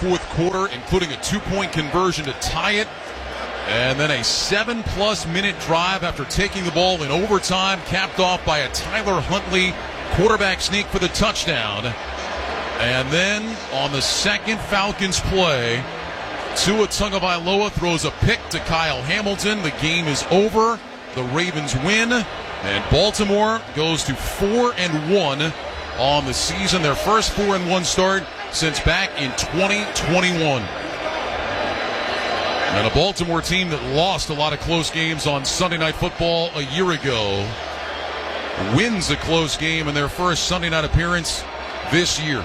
fourth quarter, including a 2-point conversion to tie it. And then a 7+ minute drive after taking the ball in overtime, capped off by a Tyler Huntley quarterback sneak for the touchdown. And then on the second Falcons play, Tua Tagovailoa throws a pick to Kyle Hamilton. The game is over. The Ravens win. And Baltimore goes to 4-1 on the season. Their first 4-1 start since back in 2021. And a Baltimore team that lost a lot of close games on Sunday Night Football a year ago wins a close game in their first Sunday night appearance this year.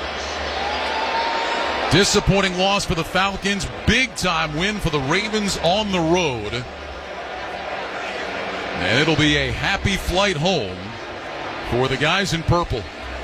Disappointing loss for the Falcons. Big-time win for the Ravens on the road. And it'll be a happy flight home for the guys in purple.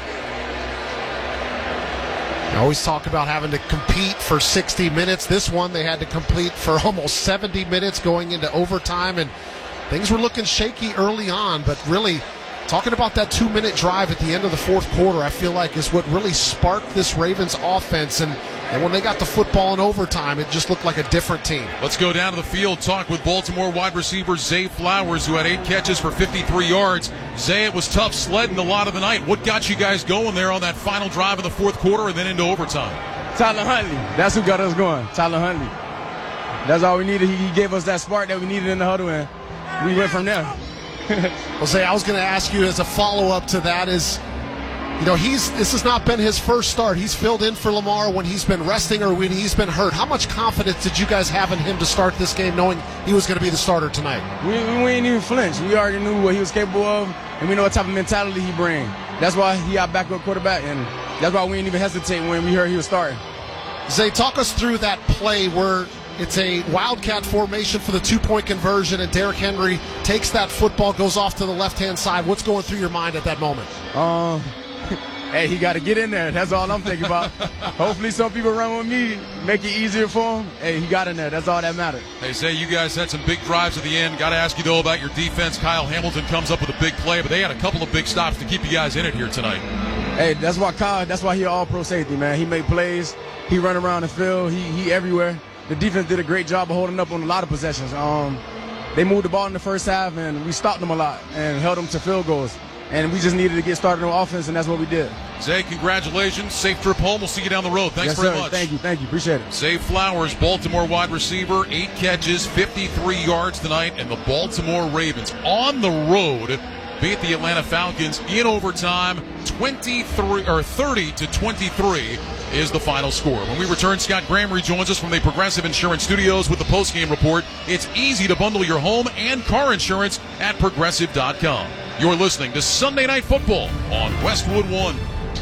I always talk about having to compete for 60 minutes. This one they had to complete for almost 70 minutes going into overtime, and things were looking shaky early on, but really talking about that 2-minute drive at the end of the fourth quarter, I feel like is what really sparked this Ravens offense, and when they got the football in overtime, it just looked like a different team. Let's go down to the field, talk with Baltimore wide receiver Zay Flowers, who had 8 catches for 53 yards. Zay, it was tough sledding a lot of the night. What got you guys going there on that final drive of the fourth quarter and then into overtime? Tyler Huntley. That's who got us going, Tyler Huntley. That's all we needed. He gave us that spark that we needed in the huddle, and we went from there. Well, Zay, I was going to ask you as a follow-up to that is, you know, this has not been his first start. He's filled in for Lamar when he's been resting or when he's been hurt. How much confidence did you guys have in him to start this game knowing he was going to be the starter tonight? We ain't even flinch. We already knew what he was capable of, and we know what type of mentality he brings. That's why he got backup quarterback, and that's why we didn't even hesitate when we heard he was starting. Zay, talk us through that play where it's a wildcat formation for the 2-point conversion, and Derrick Henry takes that football, goes off to the left-hand side. What's going through your mind at that moment? Hey, he got to get in there. That's all I'm thinking about. Hopefully some people run with me, make it easier for him. Hey, he got in there. That's all that matters. Hey, Zay, you guys had some big drives at the end. Got to ask you, though, about your defense. Kyle Hamilton comes up with a big play, but they had a couple of big stops to keep you guys in it here tonight. Hey, that's why he an all-pro safety, man. He make plays. He run around the field. He everywhere. The defense did a great job of holding up on a lot of possessions. They moved the ball in the first half, and we stopped them a lot and held them to field goals. And we just needed to get started on offense, and that's what we did. Zay, congratulations. Safe trip home. We'll see you down the road. Thanks very much. Thank you. Appreciate it. Zay Flowers, Baltimore wide receiver, 8 catches, 53 yards tonight, and the Baltimore Ravens on the road beat the Atlanta Falcons in overtime. 30-23 is the final score. When we return, Scott Graham rejoins us from the Progressive Insurance Studios with the postgame report. It's easy to bundle your home and car insurance at Progressive.com. You're listening to Sunday Night Football on Westwood One.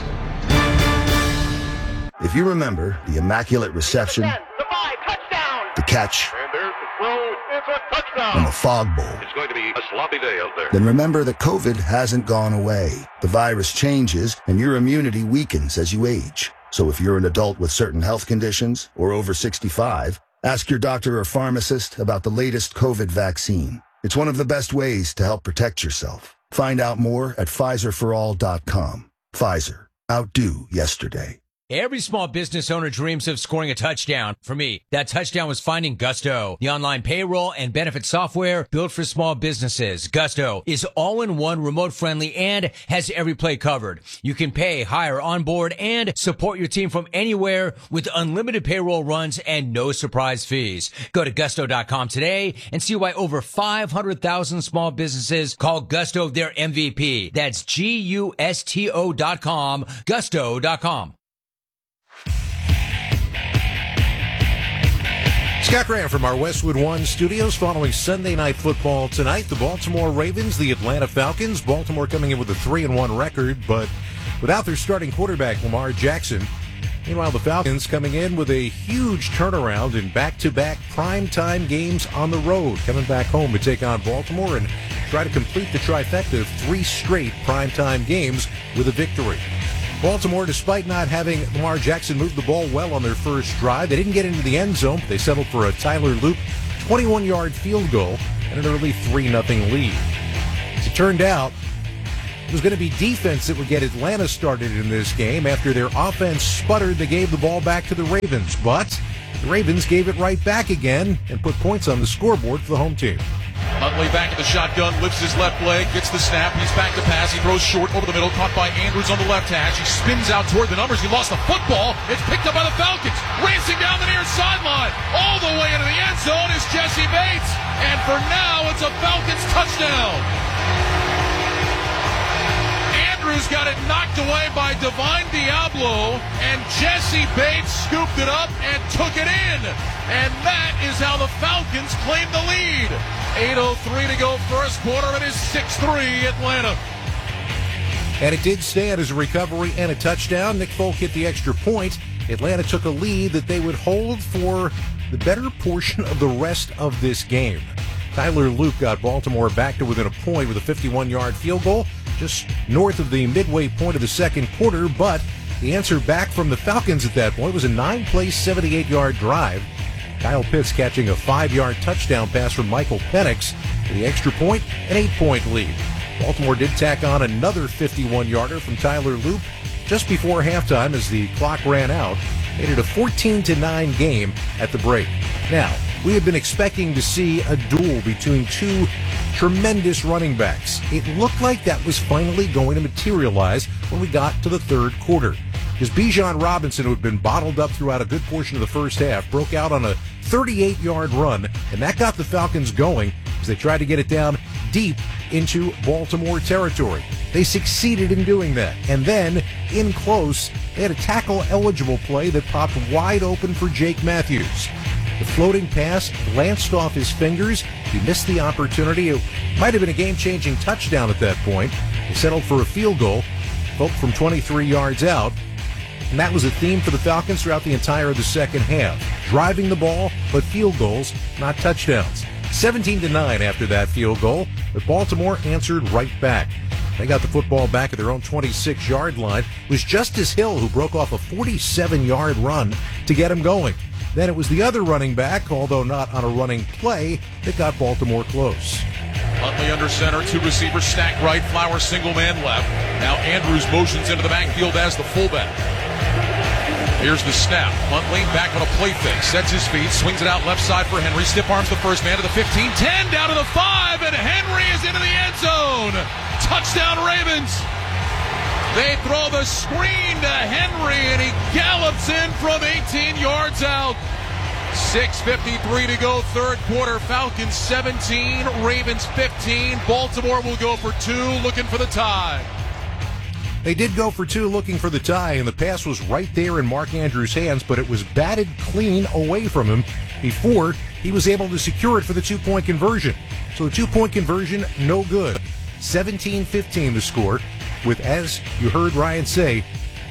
If you remember the immaculate reception, the 5, touchdown, the catch, and there's the throw, it's a touchdown. and the fog bowl, It's going to be a sloppy day out there. then remember that COVID hasn't gone away. The virus changes, and your immunity weakens as you age. So if you're an adult with certain health conditions or over 65, ask your doctor or pharmacist about the latest COVID vaccine. It's one of the best ways to help protect yourself. Find out more at PfizerForAll.com. Pfizer. Outdo yesterday. Every small business owner dreams of scoring a touchdown. For me, that touchdown was finding Gusto, the online payroll and benefit software built for small businesses. Gusto is all-in-one, remote-friendly, and has every play covered. You can pay, hire, onboard, and support your team from anywhere with unlimited payroll runs and no surprise fees. Go to Gusto.com today and see why over 500,000 small businesses call Gusto their MVP. That's Gusto.com, Gusto.com. Scott Graham from our Westwood One studios following Sunday Night Football tonight. The Baltimore Ravens, the Atlanta Falcons. Baltimore coming in with a 3-1 record, but without their starting quarterback, Lamar Jackson. Meanwhile, the Falcons coming in with a huge turnaround in back-to-back primetime games on the road, coming back home to take on Baltimore and try to complete the trifecta of 3 straight primetime games with a victory. Baltimore, despite not having Lamar Jackson move the ball well on their first drive, they didn't get into the end zone, but they settled for a Tyler Loop 21-yard field goal and an early 3-0 lead. As it turned out, It was going to be defense that would get Atlanta started in this game. After their offense sputtered, they gave the ball back to the Ravens. But the Ravens gave it right back again and put points on the scoreboard for the home team. Huntley back at the shotgun, lifts his left leg, gets the snap, he's back to pass, he throws short over the middle, caught by Andrews on the left hash, he spins out toward the numbers, he lost the football, it's picked up by the Falcons, racing down the near sideline, all the way into the end zone is Jesse Bates, and for now it's a Falcons touchdown. Andrews got it knocked away by Divine Diablo, and Jesse Bates scooped it up and took it in. And that is how the Falcons claim the lead. 8:03 to go first quarter. It is 6-3 Atlanta. And it did stand as a recovery and a touchdown. Nick Folk hit the extra point. Atlanta took a lead that they would hold for the better portion of the rest of this game. Tyler Luke got Baltimore back to within a point with a 51-yard field goal just north of the midway point of the second quarter, but the answer back from the Falcons at that point was a 9-play, 78-yard drive. Kyle Pitts catching a 5-yard touchdown pass from Michael Penix for the extra point, an 8-point lead. Baltimore did tack on another 51-yarder from Tyler Luke just before halftime as the clock ran out. Made it a 14-9 game at the break. Now, we had been expecting to see a duel between two tremendous running backs. It looked like that was finally going to materialize when we got to the third quarter. Because Bijan Robinson, who had been bottled up throughout a good portion of the first half, broke out on a 38-yard run, and that got the Falcons going as they tried to get it down deep into Baltimore territory. They succeeded in doing that. And then, in close, they had a tackle-eligible play that popped wide open for Jake Matthews. The floating pass glanced off his fingers. He missed the opportunity. It might have been a game-changing touchdown at that point. He settled for a field goal, Folk from 23 yards out. And that was a theme for the Falcons throughout the entire of the second half. Driving the ball, but field goals, not touchdowns. 17-9 after that field goal, but Baltimore answered right back. They got the football back at their own 26-yard line. It was Justice Hill who broke off a 47-yard run to get him going. Then it was the other running back, although not on a running play, that got Baltimore close. Huntley under center, two receivers stacked right, Flowers single man left. Now Andrews motions into the backfield as the fullback. Here's the snap. Huntley back on a play fake, sets his feet, swings it out left side for Henry, stiff arms the first man to the 15, 10, down to the 5, and Henry is into the end zone. Touchdown Ravens. They throw the screen to Henry, and he gallops in from 18 yards out. 6:53 to go, third quarter. Falcons 17, Ravens 15. Baltimore will go for two, looking for the tie. They did go for two looking for the tie, and the pass was right there in Mark Andrews' hands, but it was batted clean away from him before he was able to secure it for the two-point conversion. So the two-point conversion, no good. 17-15 the score, with, as you heard Ryan say,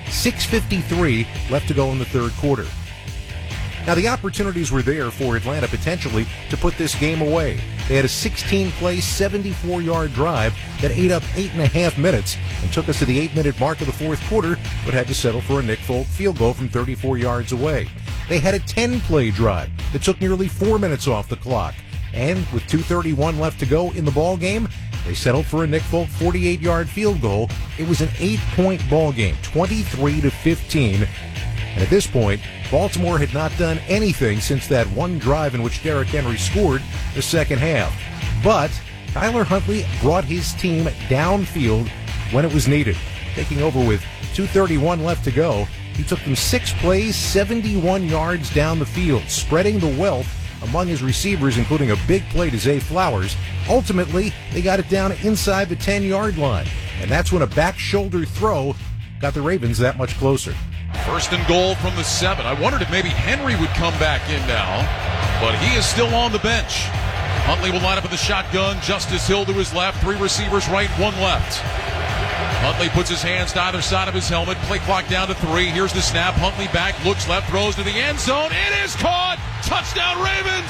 6:53 left to go in the third quarter. Now, the opportunities were there for Atlanta potentially to put this game away. They had a 16-play, 74-yard drive that ate up 8.5 minutes and took us to the 8-minute mark of the fourth quarter, but had to settle for a Nick Folk field goal from 34 yards away. They had a 10-play drive that took nearly 4 minutes off the clock. And with 2:31 left to go in the ball game, they settled for a Nick Folk 48-yard field goal. It was an 8-point ball game, 23-15. And at this point, Baltimore had not done anything since that one drive in which Derrick Henry scored the second half. But Tyler Huntley brought his team downfield when it was needed. Taking over with 2:31 left to go, he took them 6 plays, 71 yards down the field, spreading the wealth among his receivers, including a big play to Zay Flowers. Ultimately, they got it down inside the 10-yard line. And that's when a back shoulder throw got the Ravens that much closer. First and goal from the 7. I wondered if maybe Henry would come back in now, but he is still on the bench. Huntley will line up in the shotgun. Justice Hill to his left. 3 receivers right, 1 left. Huntley puts his hands to either side of his helmet. Play clock down to 3. Here's the snap. Huntley back, looks left, throws to the end zone. It is caught. Touchdown Ravens.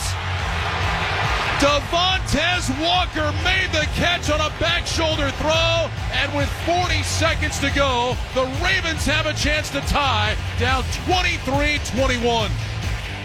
Devontae Walker made the catch on a back shoulder throw, and with 40 seconds to go, the Ravens have a chance to tie, down 23-21.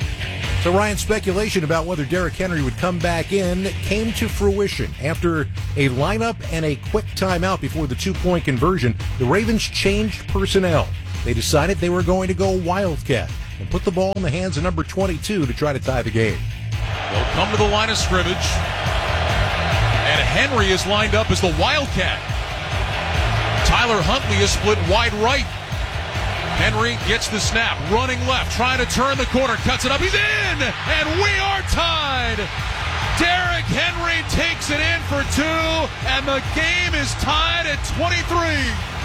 So Ryan's speculation about whether Derrick Henry would come back in came to fruition. After a lineup and a quick timeout before the 2-point conversion, the Ravens changed personnel. They decided they were going to go Wildcat and put the ball in the hands of number 22 to try to tie the game. They'll come to the line of scrimmage, and Henry is lined up as the Wildcat. Tyler Huntley is split wide right. Henry gets the snap, running left, trying to turn the corner, cuts it up, he's in, and we are tied. Derrick Henry takes it in for 2, and the game is tied at 23.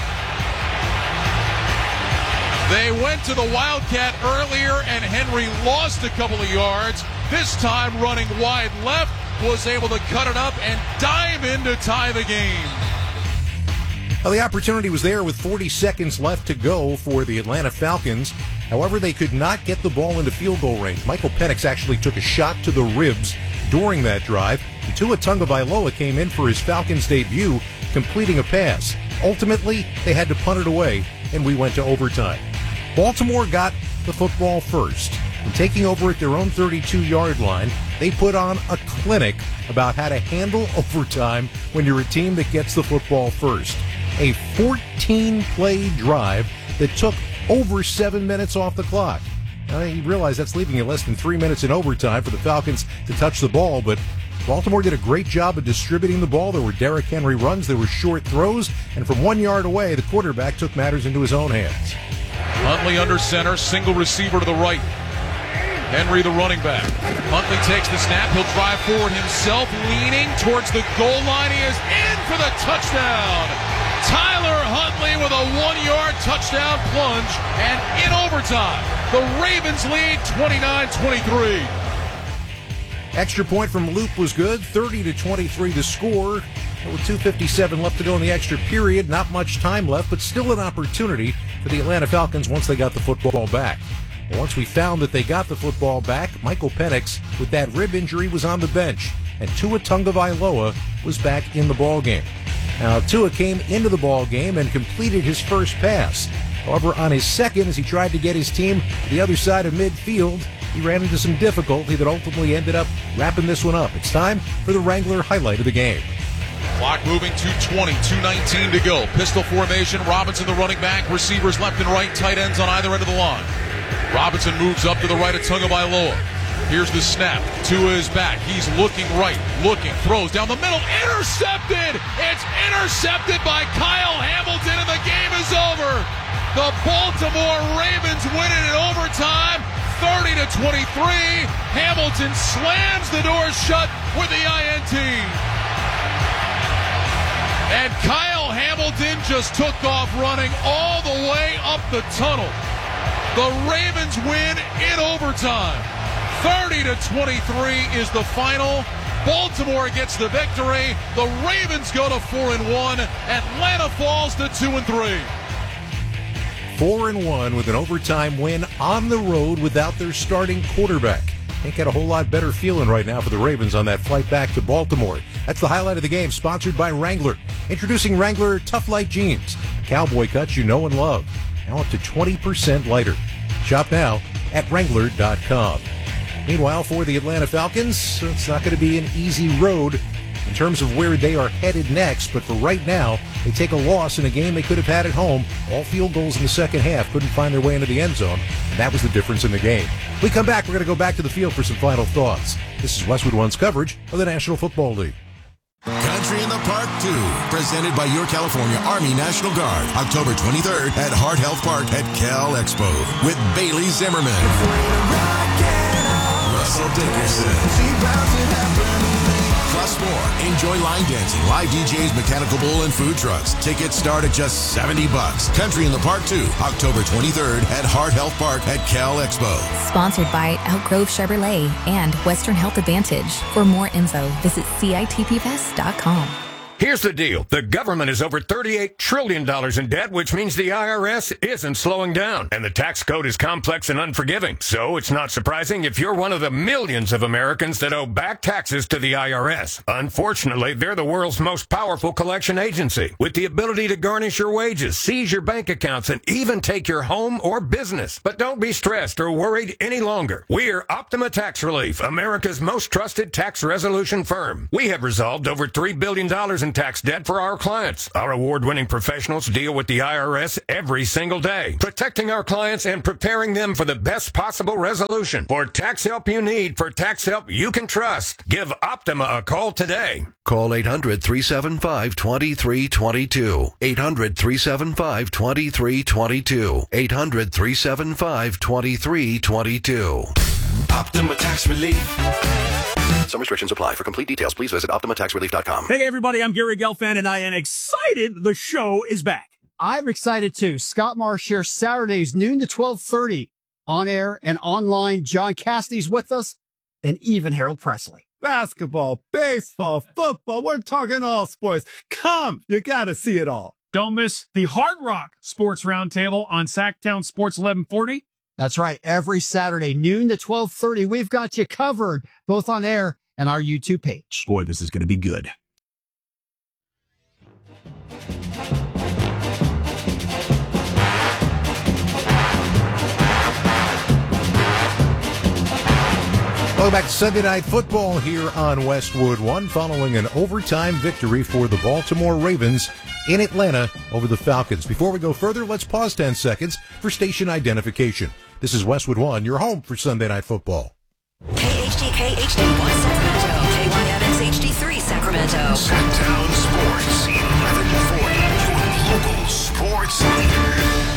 They went to the Wildcat earlier, and Henry lost a couple of yards. This time, running wide left, was able to cut it up and dive in to tie the game. Well, the opportunity was there with 40 seconds left to go for the Atlanta Falcons. However, they could not get the ball into field goal range. Michael Penix actually took a shot to the ribs during that drive. Tua Tagovailoa came in for his Falcons debut, completing a pass. Ultimately, they had to punt it away, and we went to overtime. Baltimore got the football first. And taking over at their own 32-yard line, they put on a clinic about how to handle overtime when you're a team that gets the football first. A 14-play drive that took over 7 minutes off the clock. Now, you realize that's leaving you less than 3 minutes in overtime for the Falcons to touch the ball, but Baltimore did a great job of distributing the ball. There were Derrick Henry runs, there were short throws, and from 1 yard away, the quarterback took matters into his own hands. Huntley under center, single receiver to the right. Henry the running back. Huntley takes the snap. He'll drive forward himself, leaning towards the goal line. He is in for the touchdown. Tyler Huntley with a 1-yard touchdown plunge, and in overtime, the Ravens lead 29-23. Extra point from Loop was good, 30-23 the score. With 2:57 left to go in the extra period, not much time left, but still an opportunity for the Atlanta Falcons once they got the football back. And once we found that they got the football back, Michael Penix, with that rib injury, was on the bench, and Tua Tagovailoa was back in the ballgame. Now, Tua came into the ballgame and completed his first pass. However, on his second, as he tried to get his team to the other side of midfield, he ran into some difficulty that ultimately ended up wrapping this one up. It's time for the Wrangler highlight of the game. Clock moving to 20, 2:19 to go. Pistol formation, Robinson the running back, receivers left and right, tight ends on either end of the line. Robinson moves up to the right of Tagovailoa. Here's the snap. Tua is back. He's looking right, throws down the middle, intercepted! It's intercepted by Kyle Hamilton, and the game is over. The Baltimore Ravens win it in overtime, 30-23. Hamilton slams the door shut with the INT. And Kyle Hamilton just took off running all the way up the tunnel. The Ravens win in overtime. 30-23 is the final. Baltimore gets the victory. The Ravens go to 4-1. Atlanta falls to 2-3. 4-1 with an overtime win on the road without their starting quarterback. Can't get a whole lot better feeling right now for the Ravens on that flight back to Baltimore. That's the highlight of the game, sponsored by Wrangler. Introducing Wrangler Tough Light Jeans. Cowboy cuts you know and love. Now up to 20% lighter. Shop now at Wrangler.com. Meanwhile, for the Atlanta Falcons, it's not going to be an easy road in terms of where they are headed next, but for right now, they take a loss in a game they could have had at home. All field goals in the second half, couldn't find their way into the end zone, and that was the difference in the game. When we come back, we're going to go back to the field for some final thoughts. This is Westwood One's coverage of the National Football League. Country in the Park 2, presented by your California Army National Guard, October 23rd at Heart Health Park at Cal Expo with Bailey Zimmerman, Russell Dickerson, plus more. Enjoy line dancing, live DJs, mechanical bull, and food trucks. Tickets start at just $70. Country in the Park 2, October 23rd at Heart Health Park at Cal Expo. Sponsored by Elk Grove Chevrolet and Western Health Advantage. For more info, visit CITPFest.com. Here's the deal. The government is over $38 trillion in debt, which means the IRS isn't slowing down. And the tax code is complex and unforgiving. So it's not surprising if you're one of the millions of Americans that owe back taxes to the IRS. Unfortunately, they're the world's most powerful collection agency, with the ability to garnish your wages, seize your bank accounts, and even take your home or business. But don't be stressed or worried any longer. We're Optima Tax Relief, America's most trusted tax resolution firm. We have resolved over $3 billion in tax debt for our clients. Our award-winning professionals deal with the IRS every single day, protecting our clients and preparing them for the best possible resolution. For tax help you need, for tax help you can trust, give Optima a call today. Call 800-375-2322. 800-375-2322. 800-375-2322. Optima Tax Relief. Some restrictions apply. For complete details, please visit OptimaTaxRelief.com. Hey, everybody, I'm Gary Gelfand, and I am excited the show is back. I'm excited, too. Scott Marsh here, Saturdays, noon to 12:30, on air and online. John Cassidy's with us, and even Harold Presley. Basketball, baseball, football, we're talking all sports. Come, you got to see it all. Don't miss the Hard Rock Sports Roundtable on Sacktown Sports 1140. That's right. Every Saturday, noon to 12:30, we've got you covered, both on air and our YouTube page. Boy, this is going to be good. Welcome back to Sunday Night Football here on Westwood One, following an overtime victory for the Baltimore Ravens in Atlanta over the Falcons. Before we go further, let's pause 10 seconds for station identification. This is Westwood One, your home for Sunday Night Football. KHTK HD1 Sacramento, K1FX HD3 Sacramento. Sacktown Sports, 1140, your local sports leader.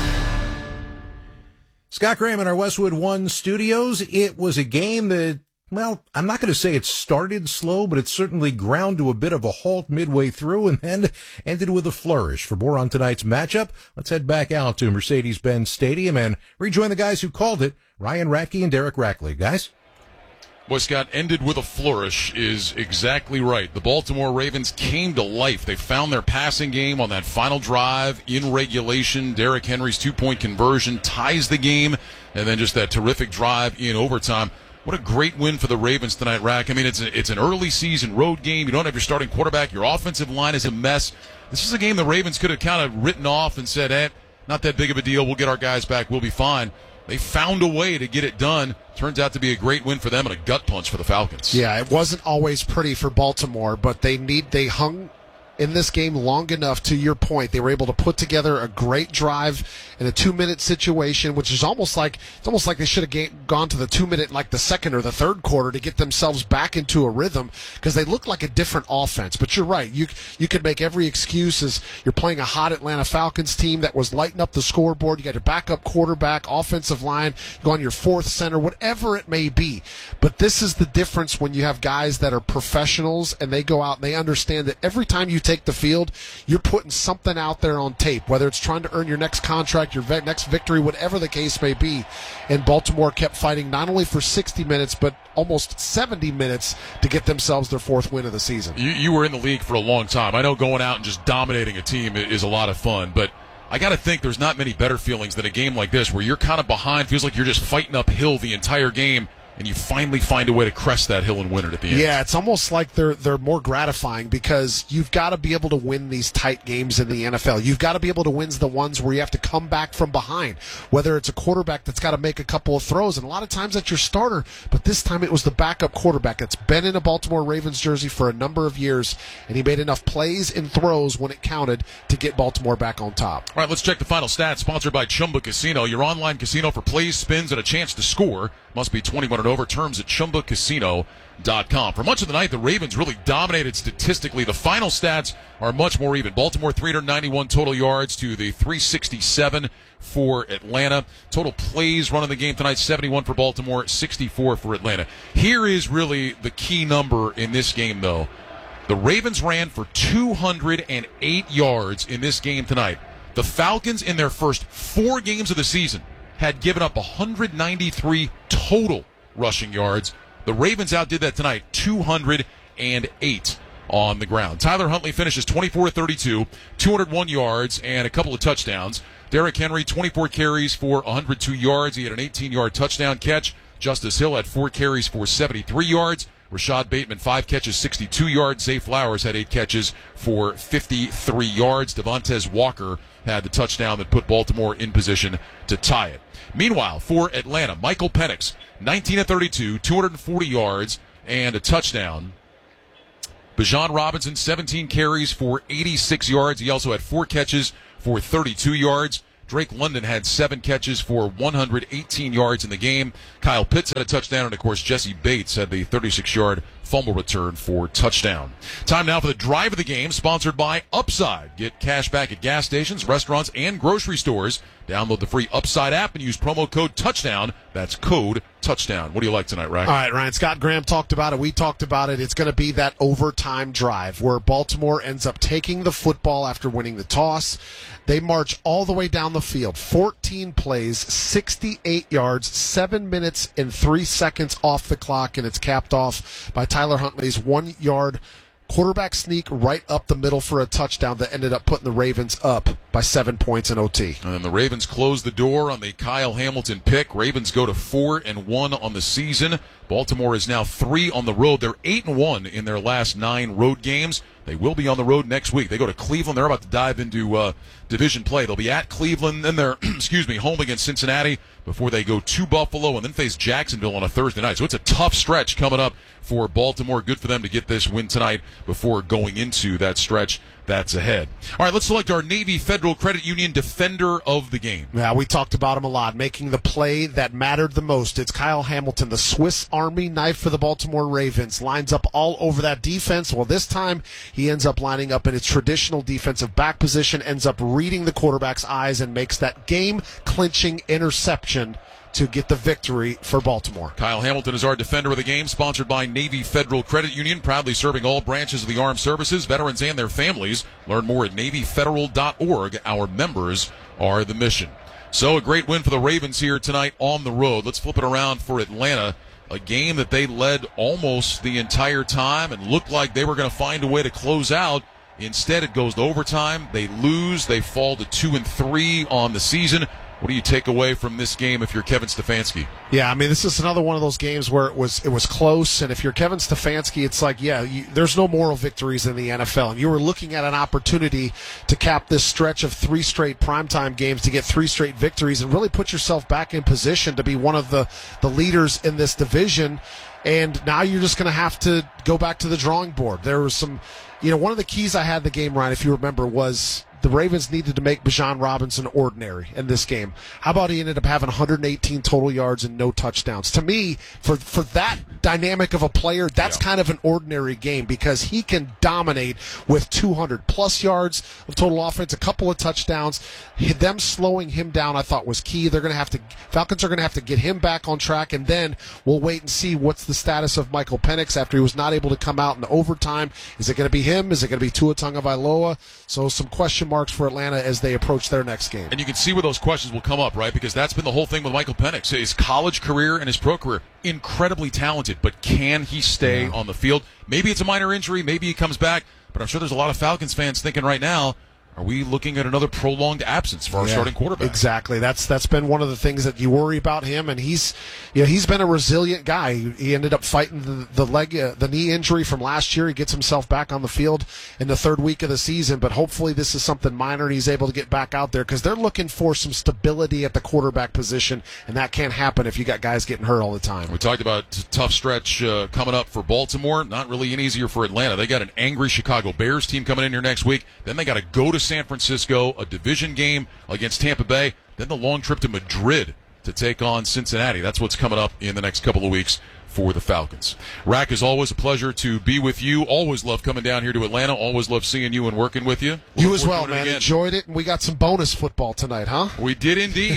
Scott Graham in our Westwood One studios. It was a game that, well, I'm not going to say it started slow, but it certainly ground to a bit of a halt midway through and then ended with a flourish. For more on tonight's matchup, let's head back out to Mercedes-Benz Stadium and rejoin the guys who called it, Ryan Ratke and Derek Rackley. Guys? What Scott ended with a flourish is exactly right. The Baltimore Ravens came to life. They found their passing game on that final drive in regulation. Derrick Henry's two-point conversion ties the game, and then just that terrific drive in overtime. What a great win for the Ravens tonight, Rack. I mean, it's an early season road game. You don't have your starting quarterback. Your offensive line is a mess. This is a game the Ravens could have kind of written off and said, not that big of a deal. We'll get our guys back. We'll be fine. They found a way to get it done. Turns out to be a great win for them and a gut punch for the Falcons. Yeah, it wasn't always pretty for Baltimore, but they hung in this game long enough, to your point. They were able to put together a great drive in a 2-minute situation, which is almost like they should have gone to the 2-minute, like the second or the third quarter, to get themselves back into a rhythm, because they look like a different offense. But you're right. You could make every excuse as you're playing a hot Atlanta Falcons team that was lighting up the scoreboard. You got your backup quarterback, offensive line, you go on your fourth center, whatever it may be. But this is the difference when you have guys that are professionals and they go out and they understand that every time you take the field, you're putting something out there on tape, whether it's trying to earn your next contract, your next victory, whatever the case may be. And Baltimore kept fighting not only for 60 minutes, but almost 70 minutes to get themselves their fourth win of the season. You were in the league for a long time. I know going out and just dominating a team is a lot of fun, but I got to think there's not many better feelings than a game like this where you're kind of behind, feels like you're just fighting uphill the entire game, and you finally find a way to crest that hill and win it at the end. Yeah, it's almost like they're more gratifying, because you've got to be able to win these tight games in the NFL. You've got to be able to win the ones where you have to come back from behind, whether it's a quarterback that's got to make a couple of throws, and a lot of times that's your starter, but this time it was the backup quarterback that's been in a Baltimore Ravens jersey for a number of years, and he made enough plays and throws when it counted to get Baltimore back on top. All right, let's check the final stats, sponsored by Chumba Casino, your online casino for plays, spins, and a chance to score. Must be 21 and over. Terms at ChumbaCasino.com. For much of the night, the Ravens really dominated statistically. The final stats are much more even. Baltimore 391 total yards to the 367 for Atlanta. Total plays run in the game tonight, 71 for Baltimore, 64 for Atlanta. Here is really the key number in this game, though. The Ravens ran for 208 yards in this game tonight. The Falcons, in their first 4 games of the season, had given up 193 total rushing yards. The Ravens outdid that tonight, 208. on the ground. Tyler Huntley finishes 24-32, 201 yards, and a couple of touchdowns. Derrick Henry, 24 carries for 102 yards. He had an 18-yard touchdown catch. Justice Hill had 4 carries for 73 yards. Rashad Bateman, 5 catches, 62 yards. Zay Flowers had 8 catches for 53 yards. Devontae Walker had the touchdown that put Baltimore in position to tie it. Meanwhile, for Atlanta, Michael Penix, 19-32, 240 yards, and a touchdown. Bijan Robinson, 17 carries for 86 yards. He also had 4 catches for 32 yards. Drake London had 7 catches for 118 yards in the game. Kyle Pitts had a touchdown, and, of course, Jesse Bates had the 36-yard fumble return for touchdown. Time now for the drive of the game, sponsored by Upside. Get cash back at gas stations, restaurants, and grocery stores. Download the free Upside app and use promo code TOUCHDOWN. That's code TOUCHDOWN. What do you like tonight, Rack? All right, Ryan. Scott Graham talked about it. We talked about it. It's going to be that overtime drive where Baltimore ends up taking the football after winning the toss. They march all the way down the field, 14 plays, 68 yards, 7 minutes and 3 seconds off the clock, and it's capped off by Tyler Huntley's 1-yard quarterback sneak right up the middle for a touchdown that ended up putting the Ravens up by 7 points in OT. And then the Ravens close the door on the Kyle Hamilton pick. Ravens go to 4-1 on the season. Baltimore is now 3 on the road. They're 8-1 in their last 9 road games. They will be on the road next week. They go to Cleveland. They're about to dive into division play. They'll be at Cleveland, then they're home against Cincinnati before they go to Buffalo and then face Jacksonville on a Thursday night. So it's a tough stretch coming up for Baltimore. Good for them to get this win tonight before going into that stretch that's ahead. All right, let's select our Navy Federal Credit Union defender of the game. Yeah, we talked about him a lot, making the play that mattered the most. It's Kyle Hamilton, the Swiss Army knife for the Baltimore Ravens. Lines up all over that defense. Well, this time he ends up lining up in its traditional defensive back position, ends up reading the quarterback's eyes, and makes that game-clinching interception to get the victory for Baltimore. Kyle Hamilton is our defender of the game, sponsored by Navy Federal Credit Union, proudly serving all branches of the armed services, veterans, and their families. Learn more at NavyFederal.org. Our members are the mission. So a great win for the Ravens here tonight on the road. Let's flip it around for Atlanta, a game that they led almost the entire time and looked like they were going to find a way to close out. Instead, it goes to overtime. They lose. They fall to 2-3 on the season. What do you take away from this game if you're Kevin Stefanski? Yeah, I mean, this is another one of those games where it was close, and if you're Kevin Stefanski, it's like, there's no moral victories in the NFL, and you were looking at an opportunity to cap this stretch of 3 straight primetime games to get 3 straight victories and really put yourself back in position to be one of the leaders in this division, and now you're just going to have to go back to the drawing board. There was some, one of the keys I had in the game, Ryan, if you remember, was the Ravens needed to make Bijan Robinson ordinary in this game. How about he ended up having 118 total yards and no touchdowns? To me, for that dynamic of a player, that's kind of an ordinary game because he can dominate with 200-plus yards of total offense, a couple of touchdowns. Them slowing him down, I thought, was key. Falcons are going to have to get him back on track, and then we'll wait and see what's the status of Michael Penix after he was not able to come out in the overtime. Is it going to be him? Is it going to be Tua Tagovailoa? So some question marks for Atlanta as they approach their next game. And you can see where those questions will come up, right? Because that's been the whole thing with Michael Penix. His college career and his pro career, incredibly talented, but can he stay on the field? Maybe it's a minor injury, maybe he comes back, but I'm sure there's a lot of Falcons fans thinking right now, are we looking at another prolonged absence for our starting quarterback? Exactly. That's been one of the things that you worry about him, and he's been a resilient guy. He ended up fighting the knee injury from last year. He gets himself back on the field in the 3rd week of the season, but hopefully this is something minor and he's able to get back out there because they're looking for some stability at the quarterback position, and that can't happen if you got guys getting hurt all the time. We talked about tough stretch coming up for Baltimore. Not really any easier for Atlanta. They got an angry Chicago Bears team coming in here next week. Then they got to go to San Francisco, a division game against Tampa Bay, then the long trip to Madrid to take on Cincinnati. That's what's coming up in the next couple of weeks for the Falcons. Rack, is always a pleasure to be with you. Always love coming down here to Atlanta. Always love seeing you and working with you. You as well, man. Enjoyed it, and we got some bonus football tonight, huh? We did indeed.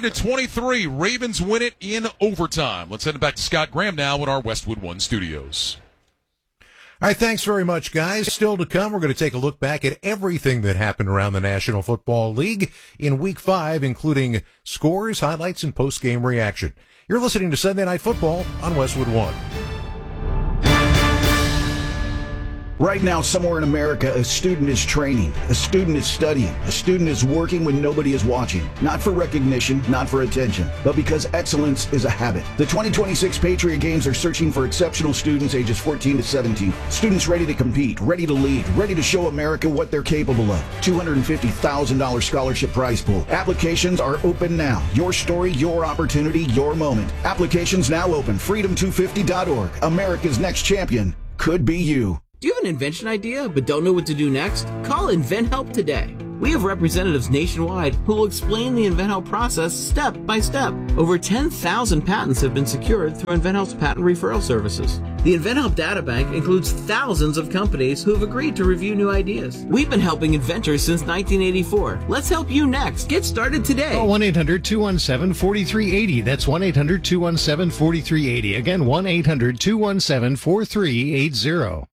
30-23. Ravens win it in overtime. Let's send it back to Scott Graham now in our Westwood One studios. All right, thanks very much, guys. Still to come, we're going to take a look back at everything that happened around the National Football League in Week 5, including scores, highlights, and post-game reaction. You're listening to Sunday Night Football on Westwood One. Right now, somewhere in America, a student is training, a student is studying, a student is working when nobody is watching. Not for recognition, not for attention, but because excellence is a habit. The 2026 Patriot Games are searching for exceptional students ages 14 to 17. Students ready to compete, ready to lead, ready to show America what they're capable of. $250,000 scholarship prize pool. Applications are open now. Your story, your opportunity, your moment. Applications now open. Freedom250.org. America's next champion could be you. Do you have an invention idea but don't know what to do next? Call InventHelp today. We have representatives nationwide who will explain the InventHelp process step by step. Over 10,000 patents have been secured through InventHelp's patent referral services. The InventHelp databank includes thousands of companies who have agreed to review new ideas. We've been helping inventors since 1984. Let's help you next. Get started today. Call 1-800-217-4380. That's 1-800-217-4380. Again, 1-800-217-4380.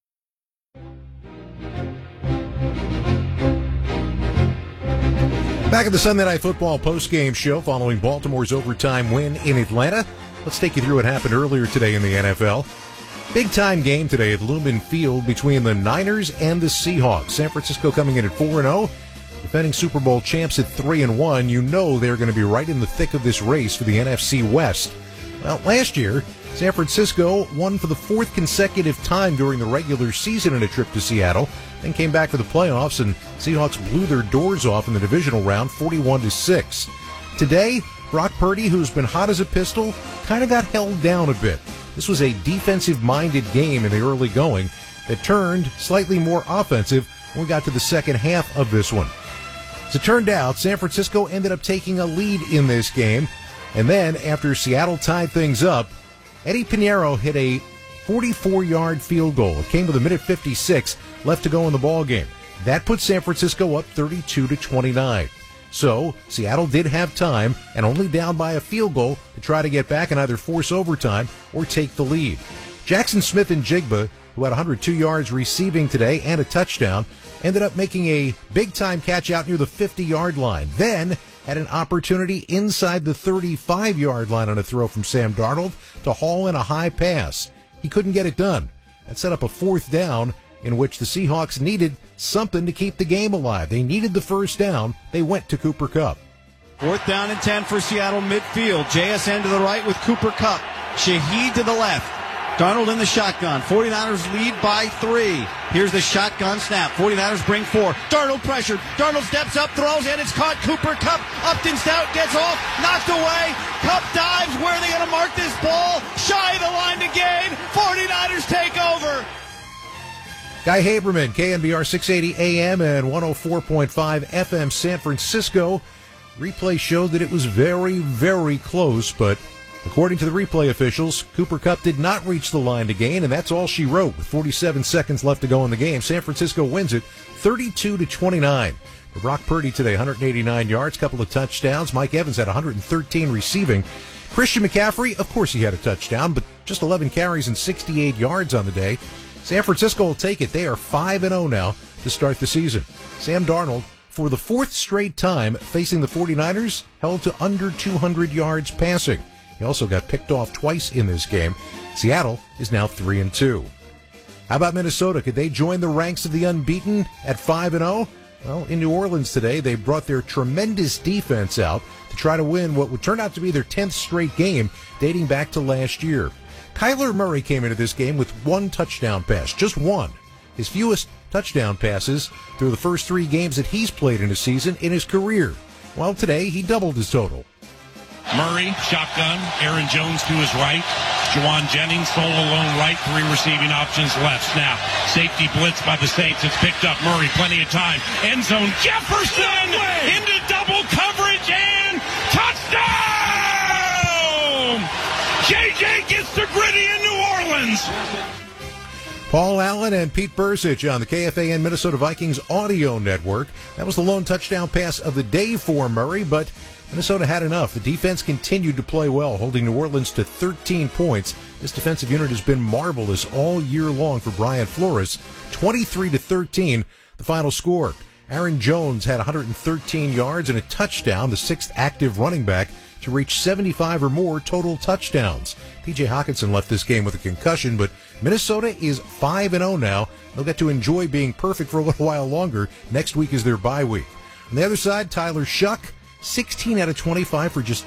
Back at the Sunday Night Football postgame show following Baltimore's overtime win in Atlanta. Let's take you through what happened earlier today in the NFL. Big-time game today at Lumen Field between the Niners and the Seahawks. San Francisco coming in at 4-0, defending Super Bowl champs at 3-1. You know they're going to be right in the thick of this race for the NFC West. Well, last year, San Francisco won for the fourth consecutive time during the regular season in a trip to Seattle, then came back for the playoffs, and Seahawks blew their doors off in the divisional round 41-6. Today, Brock Purdy, who's been hot as a pistol, kind of got held down a bit. This was a defensive-minded game in the early going that turned slightly more offensive when we got to the second half of this one. As it turned out, San Francisco ended up taking a lead in this game, and then after Seattle tied things up, Eddie Pinheiro hit a 44-yard field goal. It came with a minute 56 left to go in the ball game. That put San Francisco up 32-29. So Seattle did have time and only down by a field goal to try to get back and either force overtime or take the lead. Jackson Smith-Njigba, who had 102 yards receiving today and a touchdown, ended up making a big-time catch out near the 50-yard line. Then had an opportunity inside the 35-yard line on a throw from Sam Darnold to haul in a high pass. He couldn't get it done. That set up a fourth down in which the Seahawks needed something to keep the game alive. They needed the first down. They went to Cooper Kupp. Fourth down and 10 for Seattle midfield. JSN to the right with Cooper Kupp. Shaheed to the left. Darnold in the shotgun. 49ers lead by 3. Here's the shotgun snap. 49ers bring 4. Darnold pressured. Darnold steps up, throws, and it's caught. Cooper Kupp. Upton Stout gets off. Knocked away. Kupp dives. Where are they going to mark this ball? Shy of the line to gain. 49ers take over. Guy Haberman, KNBR 680 AM and 104.5 FM San Francisco. Replay showed that it was very, very close, but according to the replay officials, Cooper Kupp did not reach the line to gain, and that's all she wrote. With 47 seconds left to go in the game, San Francisco wins it 32-29. For Brock Purdy today, 189 yards, couple of touchdowns. Mike Evans had 113 receiving. Christian McCaffrey, of course he had a touchdown, but just 11 carries and 68 yards on the day. San Francisco will take it. They are 5-0 now to start the season. Sam Darnold, for the fourth straight time facing the 49ers, held to under 200 yards passing. He also got picked off twice in this game. Seattle is now 3-2. How about Minnesota? Could they join the ranks of the unbeaten at 5-0? Well, in New Orleans today, they brought their tremendous defense out to try to win what would turn out to be their 10th straight game dating back to last year. Kyler Murray came into this game with one touchdown pass, just one. His fewest touchdown passes through the first 3 games that he's played in a season in his career. Well, today he doubled his total. Murray, shotgun, Aaron Jones to his right, Juwan Jennings solo alone right, 3 receiving options left. Snap, safety blitz by the Saints. It's picked up. Murray, plenty of time. End zone, Jefferson into double coverage and touchdown! JJ gets to Gritty in New Orleans. Paul Allen and Pete Bursich on the KFAN Minnesota Vikings audio network. That was the lone touchdown pass of the day for Murray, but Minnesota had enough. The defense continued to play well, holding New Orleans to 13 points. This defensive unit has been marvelous all year long for Brian Flores. 23-13, the final score. Aaron Jones had 113 yards and a touchdown, the 6th active running back to reach 75 or more total touchdowns. T.J. Hawkinson left this game with a concussion, but Minnesota is 5-0 now. They'll get to enjoy being perfect for a little while longer. Next week is their bye week. On the other side, Tyler Shuck, 16 out of 25 for just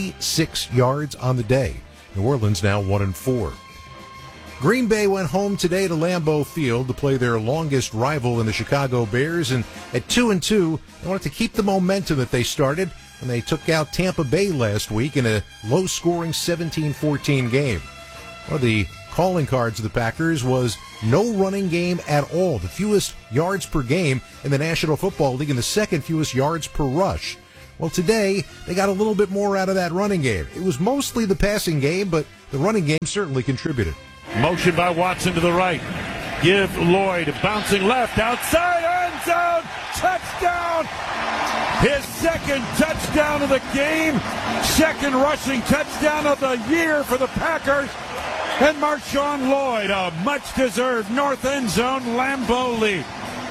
96 yards on the day. New Orleans now 1-4. Green Bay went home today to Lambeau Field to play their longest rival in the Chicago Bears, and at 2-2, they wanted to keep the momentum that they started when they took out Tampa Bay last week in a low-scoring 17-14 game. One of the calling cards of the Packers was no running game at all, the fewest yards per game in the National Football League and the second fewest yards per rush. Well, today, they got a little bit more out of that running game. It was mostly the passing game, but the running game certainly contributed. Motion by Watson to the right. Give Lloyd bouncing left outside end zone. Touchdown. His second touchdown of the game. Second rushing touchdown of the year for the Packers. And Marshawn Lloyd, a much-deserved north end zone Lambeau lead.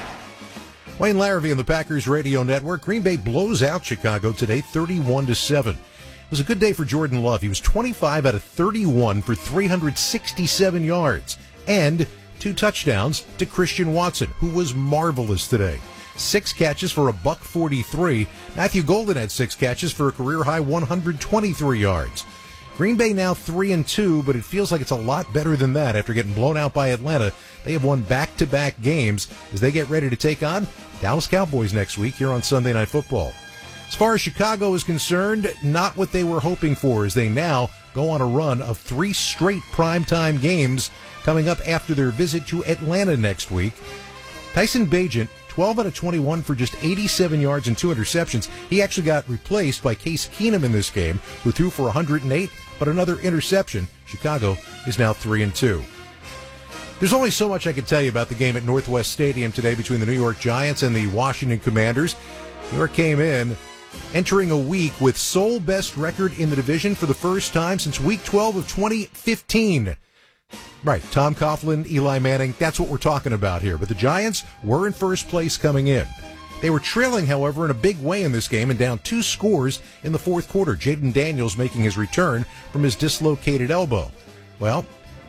Wayne Larrivee on the Packers Radio Network. Green Bay blows out Chicago today 31-7. It was a good day for Jordan Love. He was 25 out of 31 for 367 yards and 2 touchdowns to Christian Watson, who was marvelous today. 6 catches for $143. Matthew Golden had 6 catches for a career-high 123 yards. Green Bay now 3-2, but it feels like it's a lot better than that after getting blown out by Atlanta. They have won back-to-back games as they get ready to take on Dallas Cowboys next week here on Sunday Night Football. As far as Chicago is concerned, not what they were hoping for as they now go on a run of 3 straight primetime games coming up after their visit to Atlanta next week. Tyson Bagent, 12 out of 21 for just 87 yards and 2 interceptions. He actually got replaced by Case Keenum in this game, who threw for 108, but another interception. Chicago is now 3-2. There's only so much I can tell you about the game at Northwest Stadium today between the New York Giants and the Washington Commanders. New York came in entering a week with sole best record in the division for the first time since Week 12 of 2015. Right, Tom Coughlin, Eli Manning, that's what we're talking about here. But the Giants were in first place coming in. They were trailing, however, in a big way in this game and down 2 scores in the fourth quarter. Jaden Daniels making his return from his dislocated elbow. Well,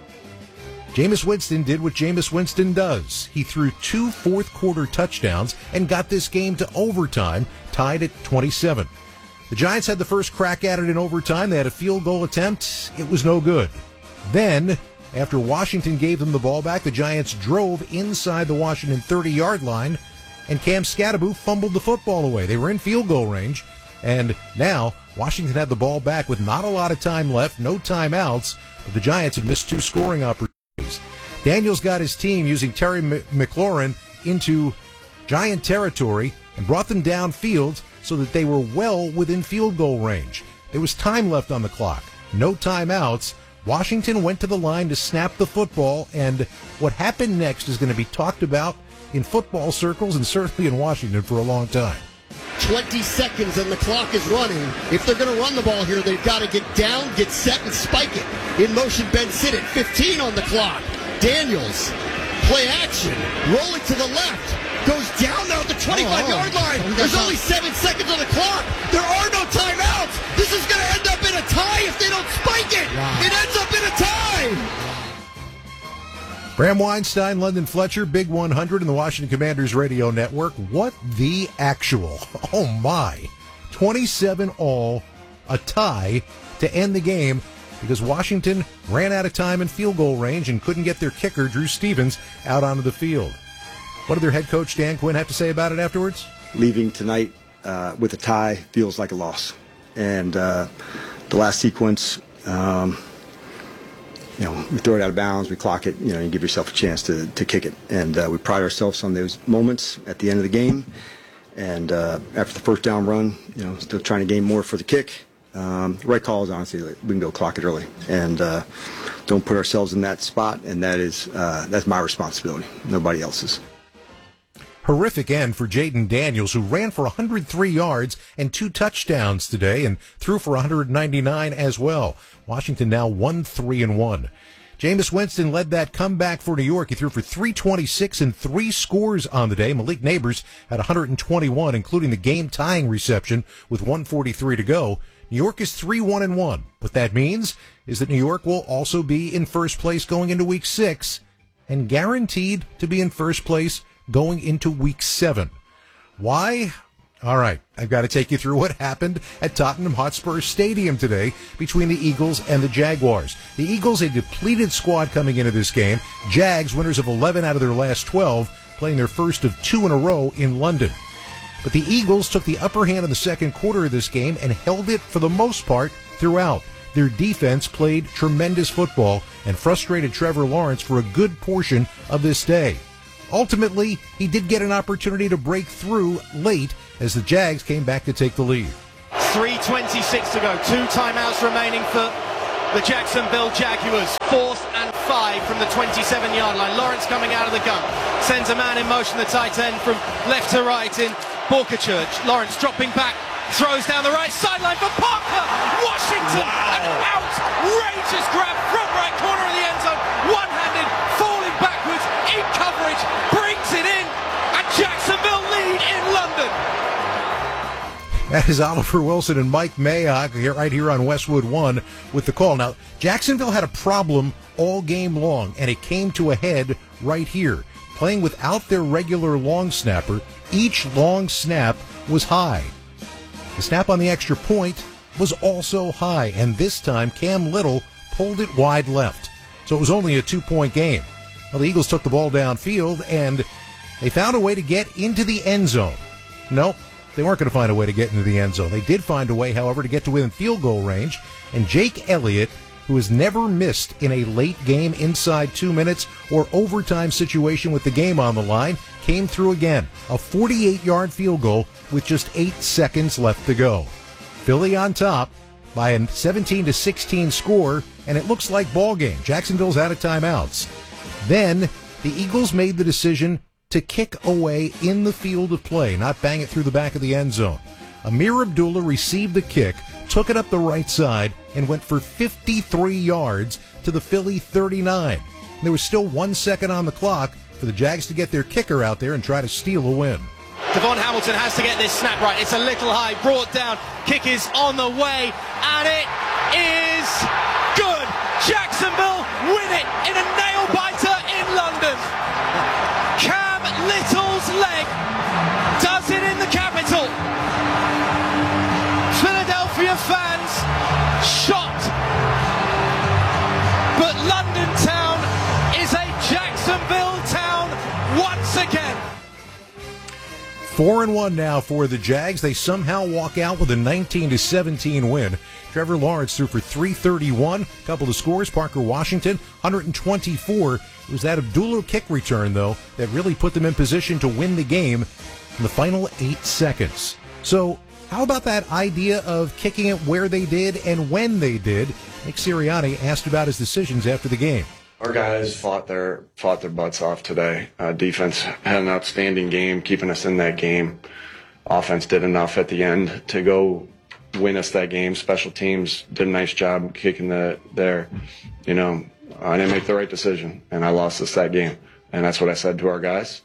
Jameis Winston did what Jameis Winston does. He threw 2 fourth-quarter touchdowns and got this game to overtime, tied at 27. The Giants had the first crack at it in overtime. They had a field goal attempt. It was no good. Then, after Washington gave them the ball back, the Giants drove inside the Washington 30-yard line, and Cam Scatterbo fumbled the football away. They were in field goal range, and now Washington had the ball back with not a lot of time left, no timeouts, but the Giants had missed 2 scoring opportunities. Daniels got his team using Terry McLaurin into Giant territory and brought them downfield so that they were well within field goal range. There was time left on the clock, no timeouts. Washington went to the line to snap the football, and what happened next is going to be talked about in football circles and certainly in Washington for a long time. 20 seconds and the clock is running. If they're going to run the ball here, they've got to get down, get set, and spike it. In motion, Ben Sinnott, 15 on the clock. Daniels, play action, rolling to the left, goes down now at the 25-yard line. There's only 7 seconds on the clock. There are no timeouts. This is going to end up in a tie if they don't spike it. Wow. It ends up in a tie. Bram Weinstein, London Fletcher, Big 100 in the Washington Commanders Radio Network. What the actual? Oh, my. 27-all, a tie to end the game because Washington ran out of time in field goal range and couldn't get their kicker, Drew Stevens, out onto the field. What did their head coach, Dan Quinn, have to say about it afterwards? Leaving tonight with a tie feels like a loss. And the last sequence, we throw it out of bounds, we clock it, you give yourself a chance to kick it. And we pride ourselves on those moments at the end of the game. And after the first down run, still trying to gain more for the kick. The right call is honestly, we can go clock it early. And don't put ourselves in that spot, and that's my responsibility, nobody else's. Horrific end for Jaden Daniels, who ran for 103 yards and 2 touchdowns today and threw for 199 as well. Washington now 1-3-1. Jameis Winston led that comeback for New York. He threw for 326 and 3 scores on the day. Malik Neighbors had 121, including the game-tying reception with 1:43 to go. New York is 3-1-1. What that means is that New York will also be in first place going into Week 6 and guaranteed to be in first place going into Week 7. Why? All right, I've got to take you through what happened at Tottenham Hotspur Stadium today between the Eagles and the Jaguars. The Eagles, a depleted squad coming into this game. Jags, winners of 11 out of their last 12, playing their first of 2 in a row in London. But the Eagles took the upper hand in the second quarter of this game and held it for the most part throughout. Their defense played tremendous football and frustrated Trevor Lawrence for a good portion of this day. Ultimately, he did get an opportunity to break through late as the Jags came back to take the lead. 3:26 to go. 2 timeouts remaining for the Jacksonville Jaguars. 4th and 5 from the 27-yard line. Lawrence coming out of the gun. Sends a man in motion, the tight end, from left to right in Borkachurch. Lawrence dropping back. Throws down the right sideline for Parker. Washington. An outrageous grab from right corner of the end zone. One-handed, falling backwards in coverage. Brings it in. And Jacksonville lead in London. That is Oliver Wilson and Mike Mayock right here on Westwood One with the call. Now, Jacksonville had a problem all game long, and it came to a head right here. Playing without their regular long snapper, each long snap was high. The snap on the extra point was also high, and this time Cam Little pulled it wide left. So it was only a 2-point game. Well, the Eagles took the ball downfield, and they found a way to get into the end zone. Nope, they weren't going to find a way to get into the end zone. They did find a way, however, to get to within field goal range, and Jake Elliott, who has never missed in a late game inside 2 minutes or overtime situation with the game on the line, came through again. A 48-yard field goal with just 8 seconds left to go. Philly on top by a 17-16 score, and it looks like ball game. Jacksonville's out of timeouts. Then the Eagles made the decision to kick away in the field of play, not bang it through the back of the end zone. Amir Abdullah received the kick, took it up the right side, and went for 53 yards to the Philly 39. There was still 1 second on the clock for the Jags to get their kicker out there and try to steal a win. Devon Hamilton has to get this snap right. It's a little high, brought down. Kick is on the way, and it is good. Jacksonville win it in a nail-biter in London. Cam Little's leg does it in the capital. Philadelphia fans shocked, but London town is a Jacksonville town once again. 4-1 now for the Jags. They somehow walk out with a 19-17 win. Trevor Lawrence threw for 331. A couple of scores. Parker Washington, 124. It was that Abdullah kick return, though, that really put them in position to win the game in the final 8 seconds. So how about that idea of kicking it where they did and when they did? Nick Sirianni asked about his decisions after the game. Our guys fought their butts off today. Defense had an outstanding game, keeping us in that game. Offense did enough at the end to go win us that game. Special teams did a nice job kicking there. You know, I didn't make the right decision, and I lost us that game. And that's what I said to our guys.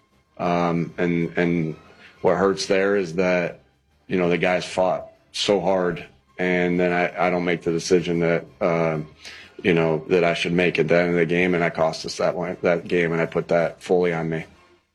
And what hurts there is that, you know, the guys fought so hard, and then I don't make the decision that you know, that I should make at the end of the game, and I cost us that game, and I put that fully on me.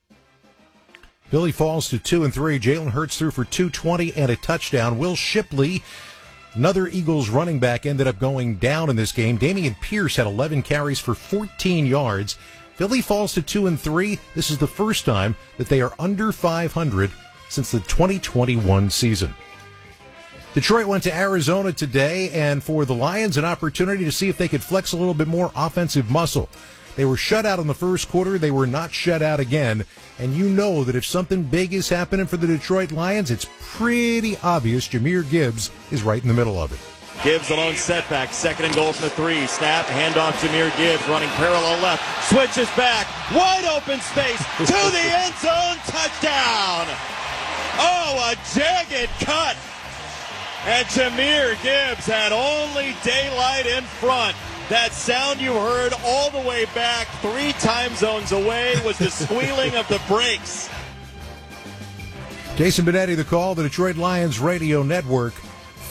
Philly falls to 2-3. Jalen Hurts threw for 220 and a touchdown. Will Shipley, another Eagles running back, ended up going down in this game. Dameon Pierce had 11 carries for 14 yards. Philly falls to 2-3. This is the first time that they are under 500 since the 2021 season. Detroit went to Arizona today, and for the Lions, an opportunity to see if they could flex a little bit more offensive muscle. They were shut out in the first quarter. They were not shut out again. And you know that if something big is happening for the Detroit Lions, it's pretty obvious Jahmyr Gibbs is right in the middle of it. Gibbs alone setback, 2nd and goal from the 3. Snap, handoff Jahmyr Gibbs, running parallel left, switches back, wide open space, to the end zone, touchdown! Oh, a jagged cut! And Jahmyr Gibbs had only daylight in front. That sound you heard all the way back 3 time zones away was the squealing of the brakes. Jason Benetti, the call, the Detroit Lions radio network.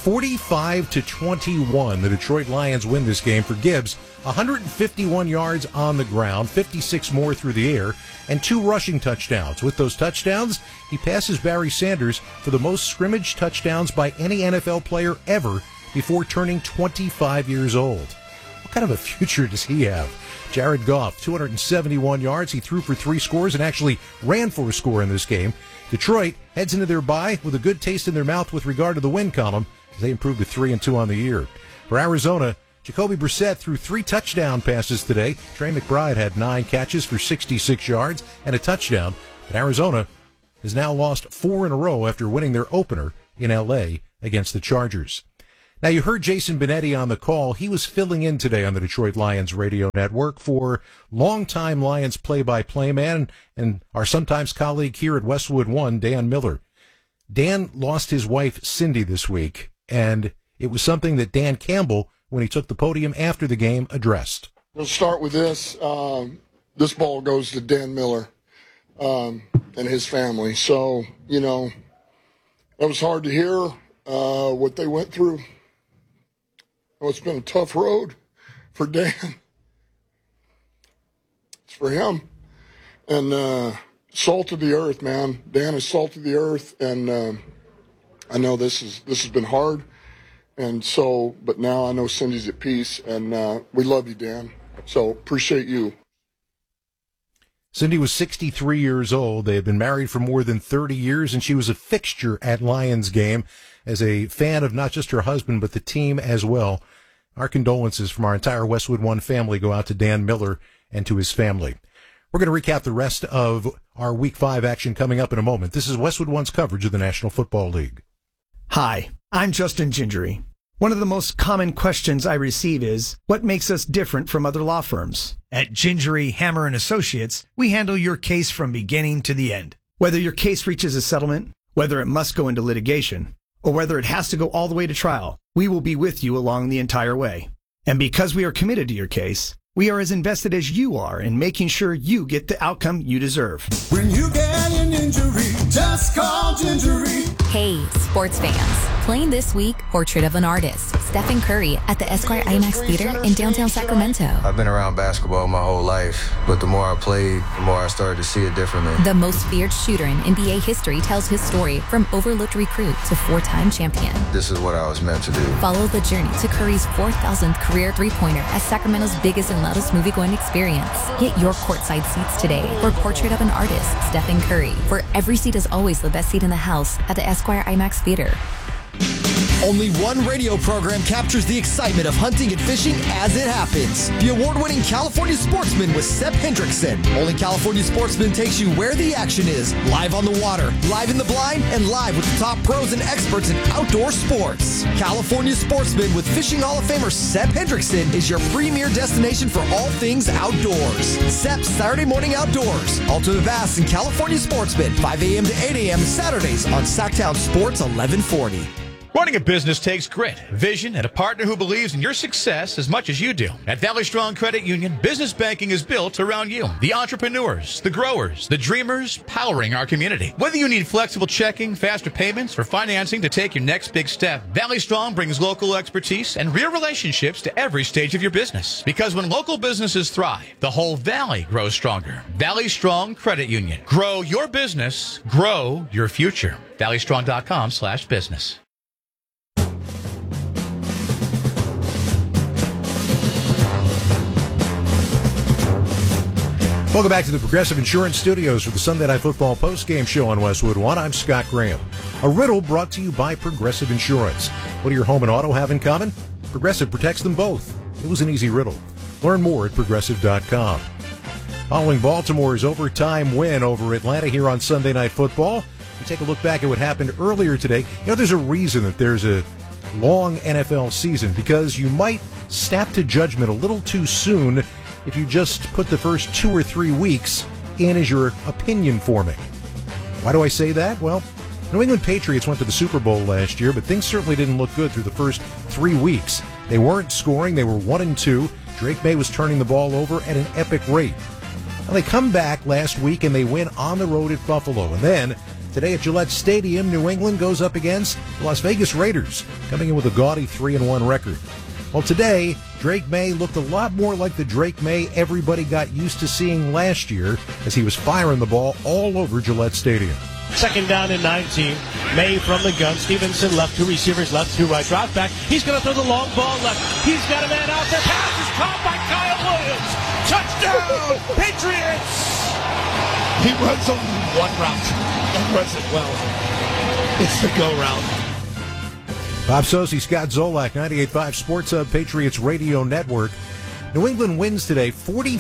45-21, the Detroit Lions win this game. For Gibbs, 151 yards on the ground, 56 more through the air, and 2 rushing touchdowns. With those touchdowns, he passes Barry Sanders for the most scrimmage touchdowns by any NFL player ever before turning 25 years old. What kind of a future does he have? Jared Goff, 271 yards. He threw for 3 scores and actually ran for a score in this game. Detroit heads into their bye with a good taste in their mouth with regard to the win column as they improved to 3-2 on the year. For Arizona, Jacoby Brissett threw 3 touchdown passes today. Trey McBride had 9 catches for 66 yards and a touchdown. But Arizona has now lost 4 in a row after winning their opener in L.A. against the Chargers. Now, you heard Jason Benetti on the call. He was filling in today on the Detroit Lions radio network for longtime Lions play-by-play man and our sometimes colleague here at Westwood One, Dan Miller. Dan lost his wife, Cindy, this week, and it was something that Dan Campbell, when he took the podium after the game, addressed. We'll start with this. This ball goes to Dan Miller and his family. So, it was hard to hear what they went through. It's been a tough road for Dan. It's for him. And salt of the earth, man. Dan is salt of the earth, and I know this has been hard. And so, but now I know Cindy's at peace, and we love you, Dan. So appreciate you. Cindy was 63 years old. They had been married for more than 30 years, and she was a fixture at Lions game as a fan of not just her husband, but the team as well. Our condolences from our entire Westwood One family go out to Dan Miller and to his family. We're going to recap the rest of our Week 5 action coming up in a moment. This is Westwood One's coverage of the National Football League. Hi, I'm Justin Gingery. One of the most common questions I receive is, what makes us different from other law firms? At Gingery, Hammer & Associates, we handle your case from beginning to the end. Whether your case reaches a settlement, whether it must go into litigation, or whether it has to go all the way to trial, we will be with you along the entire way. And because we are committed to your case, we are as invested as you are in making sure you get the outcome you deserve. When you get an injury, just call Gingery. Hey, sports fans. Playing this week, Portrait of an Artist, Stephen Curry at the Esquire IMAX Theater in downtown Sacramento. I've been around basketball my whole life, but the more I played, the more I started to see it differently. The most feared shooter in NBA history tells his story from overlooked recruit to 4-time champion. This is what I was meant to do. Follow the journey to Curry's 4,000th career three-pointer as Sacramento's biggest and loudest movie-going experience. Get your courtside seats today for Portrait of an Artist, Stephen Curry. For every seat is always the best seat in the house at the Esquire IMAX Theater. Only one radio program captures the excitement of hunting and fishing as it happens. The award-winning California Sportsman with Sep Hendrickson. Only California Sportsman takes you where the action is. Live on the water, live in the blind, and live with the top pros and experts in outdoor sports. California Sportsman with Fishing Hall of Famer Sep Hendrickson is your premier destination for all things outdoors. Sep's Saturday Morning Outdoors. Ultimate Bass and California Sportsman, 5 a.m. to 8 a.m. Saturdays on Sacktown Sports 1140. Running a business takes grit, vision, and a partner who believes in your success as much as you do. At Valley Strong Credit Union, business banking is built around you. The entrepreneurs, the growers, the dreamers powering our community. Whether you need flexible checking, faster payments, or financing to take your next big step, Valley Strong brings local expertise and real relationships to every stage of your business. Because when local businesses thrive, the whole valley grows stronger. Valley Strong Credit Union. Grow your business, grow your future. ValleyStrong.com/business. Welcome back to the Progressive Insurance Studios for the Sunday Night Football postgame show on Westwood One. I'm Scott Graham. A riddle brought to you by Progressive Insurance. What do your home and auto have in common? Progressive protects them both. It was an easy riddle. Learn more at Progressive.com. Following Baltimore's overtime win over Atlanta here on Sunday Night Football, we take a look back at what happened earlier today. There's a reason that there's a long NFL season, because you might snap to judgment a little too soon if you just put the first 2 or 3 weeks in as your opinion forming. Why do I say that? Well, New England Patriots went to the Super Bowl last year, but things certainly didn't look good through the first 3 weeks. They weren't scoring. They were 1-2. Drake May was turning the ball over at an epic rate. Now, they come back last week and they win on the road at Buffalo. And then Today at Gillette Stadium, New England goes up against the Las Vegas Raiders, coming in with a gaudy 3-1 record. Well, today, Drake May looked a lot more like the Drake May everybody got used to seeing last year as he was firing the ball all over Gillette Stadium. Second down and 19. May from the gun. Stevenson left, 2 receivers left, 2 right. Drop back. He's going to throw the long ball left. He's got a man out there. Pass is caught by Kyle Williams. Touchdown, Patriots! He runs only one route and runs it well. It's the go route. Bob Socci, Scott Zolak, 98.5 Sports Hub, Patriots Radio Network. New England wins today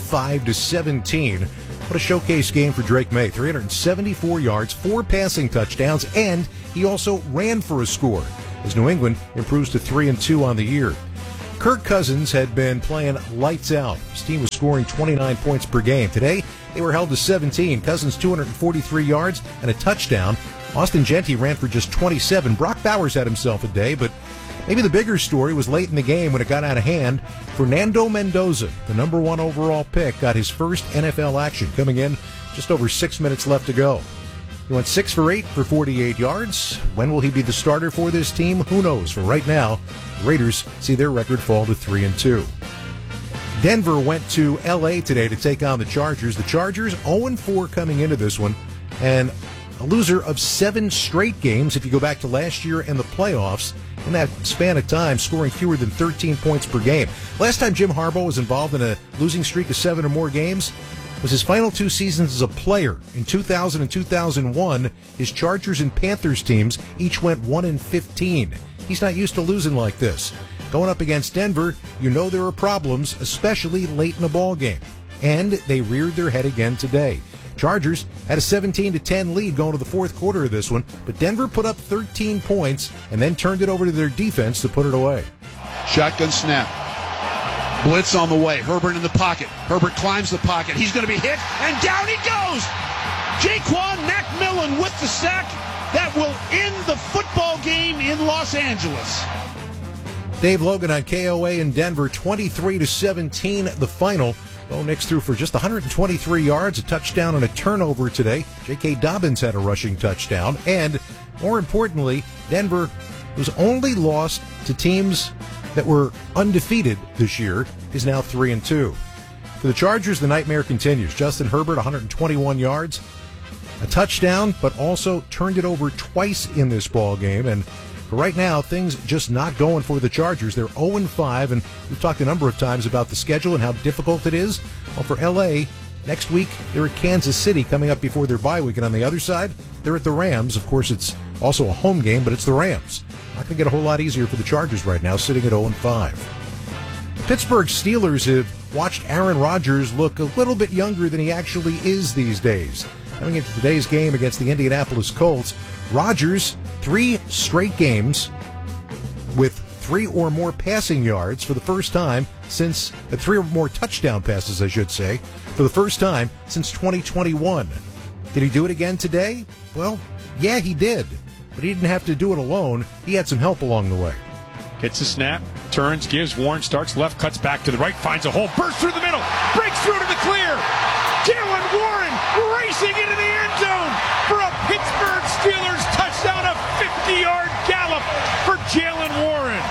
45-17. What a showcase game for Drake May. 374 yards, 4 passing touchdowns, and he also ran for a score as New England improves to 3-2 on the year. Kirk Cousins had been playing lights out. His team was scoring 29 points per game. Today, they were held to 17. Cousins 243 yards and a touchdown. Austin Gentry ran for just 27. Brock Bowers had himself a day, but maybe the bigger story was late in the game when it got out of hand. Fernando Mendoza, the number 1 overall pick, got his first NFL action, coming in just over 6 minutes left to go. He went 6 for 8 for 48 yards. When will he be the starter for this team? Who knows? For right now, the Raiders see their record fall to 3-2. Denver went to L.A. today to take on the Chargers. The Chargers 0-4 coming into this one, and a loser of 7 straight games if you go back to last year and the playoffs. In that span of time, scoring fewer than 13 points per game. Last time Jim Harbaugh was involved in a losing streak of 7 or more games was his final 2 seasons as a player. In 2000 and 2001, his Chargers and Panthers teams each went 1-15. He's not used to losing like this. Going up against Denver, you know there are problems, especially late in a ball game. And they reared their head again today. Chargers had a 17-10 lead going to the fourth quarter of this one, but Denver put up 13 points and then turned it over to their defense to put it away. Shotgun snap. Blitz on the way. Herbert in the pocket. Herbert climbs the pocket. He's going to be hit, and down he goes. Jaquan McMillan with the sack. That will end the football game in Los Angeles. Dave Logan on KOA in Denver, 23-17 the final. Bo Nix threw for just 123 yards, a touchdown and a turnover today. J.K. Dobbins had a rushing touchdown. And more importantly, Denver was only lost to teams that were undefeated this year, is now 3-2. For the Chargers, the nightmare continues. Justin Herbert, 121 yards, a touchdown, but also turned it over twice in this ball game. And for right now, things just not going for the Chargers. They're 0-5, and we've talked a number of times about the schedule and how difficult it is. Well, for L.A., next week, they're at Kansas City coming up before their bye week. And on the other side, they're at the Rams. Of course, it's also a home game, but it's the Rams. Not going to get a whole lot easier for the Chargers right now, sitting at 0-5. The Pittsburgh Steelers have watched Aaron Rodgers look a little bit younger than he actually is these days. Coming into today's game against the Indianapolis Colts, Rodgers, 3 straight games with 3 or more passing yards for the first time since 3 or more touchdown passes, I should say, for the first time since 2021. Did he do it again today? Well, yeah, he did. But he didn't have to do it alone. He had some help along the way. Gets a snap, turns, gives, Warren starts left, cuts back to the right, finds a hole, bursts through the middle, breaks through to the clear. Jaylen Warren racing into the end zone for a Pittsburgh Steelers touchdown, a 50-yard gallop for Jaylen Warren.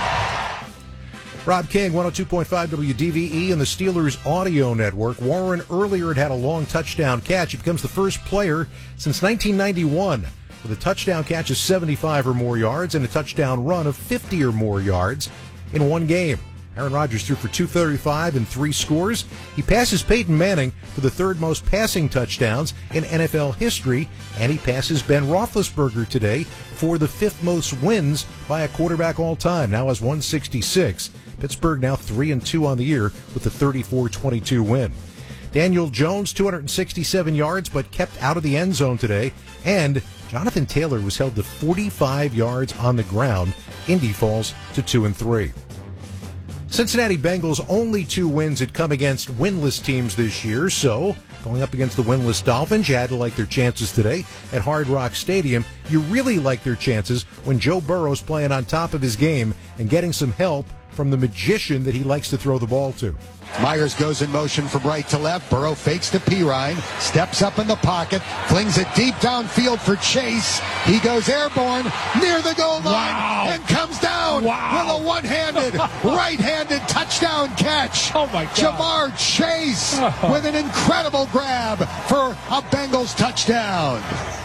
Rob King, 102.5 WDVE and the Steelers Audio Network. Warren earlier had a long touchdown catch. He becomes the first player since 1991 with a touchdown catch of 75 or more yards and a touchdown run of 50 or more yards in one game. Aaron Rodgers threw for 235 and 3 scores. He passes Peyton Manning for the 3rd most passing touchdowns in NFL history, and he passes Ben Roethlisberger today for the 5th most wins by a quarterback all time. Now has 166. Pittsburgh now 3-2 on the year with the 34-22 win. Daniel Jones, 267 yards, but kept out of the end zone today. And Jonathan Taylor was held to 45 yards on the ground. Indy falls to 2-3. Cincinnati Bengals' only 2 wins had come against winless teams this year, so going up against the winless Dolphins, you had to like their chances today at Hard Rock Stadium. You really like their chances when Joe Burrow's playing on top of his game and getting some help from the magician that he likes to throw the ball to. Myers goes in motion from right to left. Burrow fakes to Pirine, steps up in the pocket, flings it deep downfield for Chase. He goes airborne near the goal line and comes down with a one-handed, right-handed touchdown catch. Oh, my God. Jamar Chase with an incredible grab for a Bengals touchdown.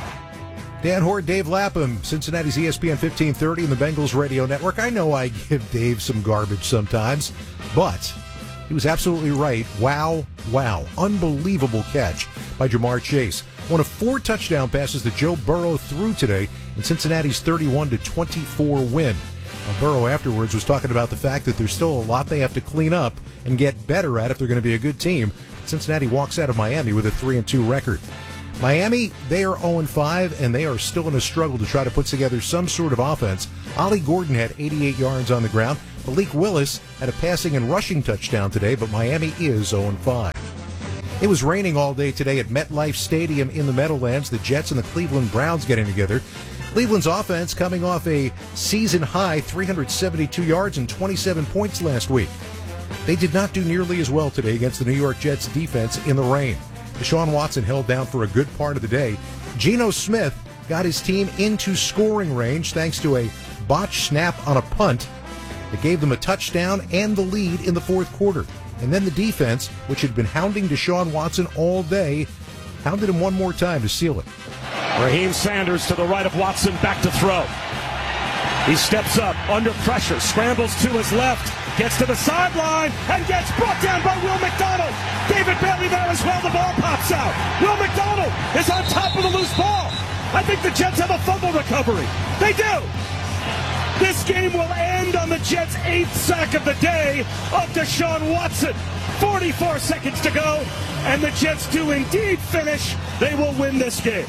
Dan Hoard, Dave Lapham, Cincinnati's ESPN 1530 and the Bengals Radio Network. I know I give Dave some garbage sometimes, but he was absolutely right. Wow. Unbelievable catch by Jamar Chase. One of 4 touchdown passes that Joe Burrow threw today in Cincinnati's 31-24 win. Burrow afterwards was talking about the fact that there's still a lot they have to clean up and get better at if they're going to be a good team. Cincinnati walks out of Miami with a 3-2 record. Miami, they are 0-5, and they are still in a struggle to try to put together some sort of offense. Ollie Gordon had 88 yards on the ground. Malik Willis had a passing and rushing touchdown today, but Miami is 0-5. It was raining all day today at MetLife Stadium in the Meadowlands. The Jets and the Cleveland Browns getting together. Cleveland's offense coming off a season-high 372 yards and 27 points last week. They did not do nearly as well today against the New York Jets defense in the rain. Deshaun Watson held down for a good part of the day. Geno Smith got his team into scoring range thanks to a botched snap on a punt that gave them a touchdown and the lead in the fourth quarter. And then the defense, which had been hounding Deshaun Watson all day, hounded him one more time to seal it. Raheem Sanders to the right of Watson, back to throw. He steps up, under pressure, scrambles to his left, gets to the sideline, and gets brought down by Will McDonald. David Bailey there as well, the ball pops out. Will McDonald is on top of the loose ball. I think the Jets have a fumble recovery. They do. This game will end on the Jets' 8th sack of the day of Deshaun Watson. 44 seconds to go, and the Jets do indeed finish. They will win this game.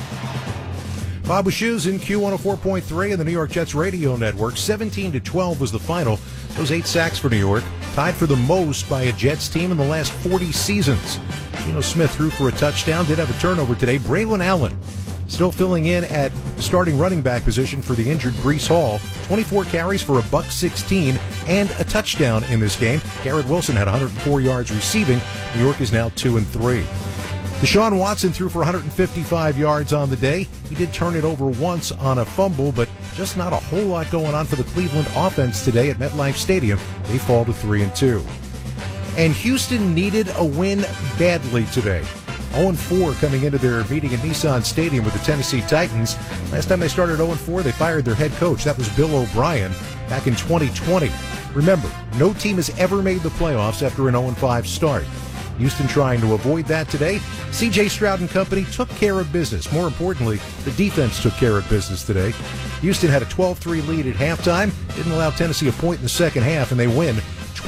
Bob Wischusen in Q104.3 and the New York Jets Radio Network. 17-12 was the final. Those 8 sacks for New York, tied for the most by a Jets team in the last 40 seasons. Geno Smith threw for a touchdown, did have a turnover today. Braylon Allen still filling in at starting running back position for the injured Breece Hall. 24 carries for $116 and a touchdown in this game. Garrett Wilson had 104 yards receiving. New York is now 2-3. Deshaun Watson threw for 155 yards on the day. He did turn it over once on a fumble, but just not a whole lot going on for the Cleveland offense today at MetLife Stadium. They fall to 3-2. And Houston needed a win badly today. 0-4 coming into their meeting at Nissan Stadium with the Tennessee Titans. Last time they started 0-4, they fired their head coach. That was Bill O'Brien back in 2020. Remember, no team has ever made the playoffs after an 0-5 start. Houston trying to avoid that today. C.J. Stroud and company took care of business. More importantly, the defense took care of business today. Houston had a 12-3 lead at halftime. Didn't allow Tennessee a point in the second half, and they win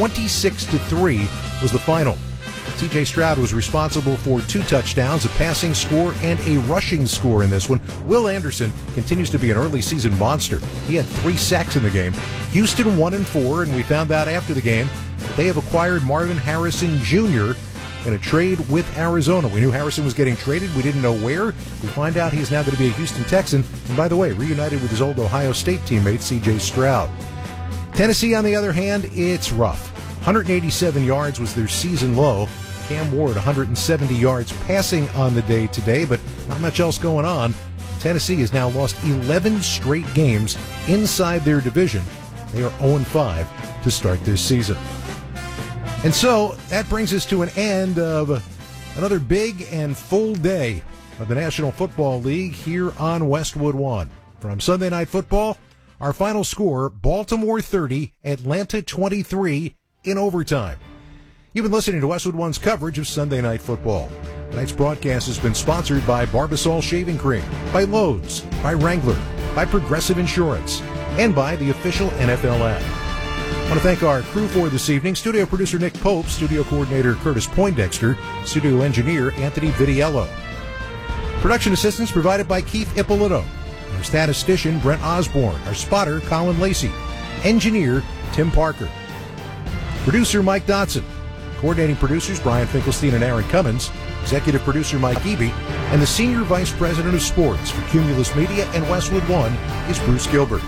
26-3 was the final. C.J. Stroud was responsible for 2 touchdowns, a passing score, and a rushing score in this one. Will Anderson continues to be an early season monster. He had 3 sacks in the game. Houston 1-4, and we found out after the game that they have acquired Marvin Harrison Jr. in a trade with Arizona. We knew Harrison was getting traded. We didn't know where. We find out he's now going to be a Houston Texan. And by the way, reunited with his old Ohio State teammate, C.J. Stroud. Tennessee, on the other hand, it's rough. 187 yards was their season low. Cam Ward, 170 yards passing on the day today, but not much else going on. Tennessee has now lost 11 straight games inside their division. They are 0-5 to start this season. And so that brings us to an end of another big and full day of the National Football League here on Westwood One. From Sunday Night Football, our final score, Baltimore 30, Atlanta 23 in overtime. You've been listening to Westwood One's coverage of Sunday Night Football. Tonight's broadcast has been sponsored by Barbasol Shaving Cream, by Lowe's, by Wrangler, by Progressive Insurance, and by the official NFL app. I want to thank our crew for this evening. Studio producer Nick Pope, studio coordinator Curtis Poindexter, studio engineer Anthony Vitiello. Production assistance provided by Keith Ippolito. Our statistician Brent Osborne. Our spotter Colin Lacey. Engineer Tim Parker. Producer Mike Dotson. Coordinating producers Brian Finkelstein and Aaron Cummins. Executive producer Mike Eby. And the Senior Vice President of Sports for Cumulus Media and Westwood One is Bruce Gilbert.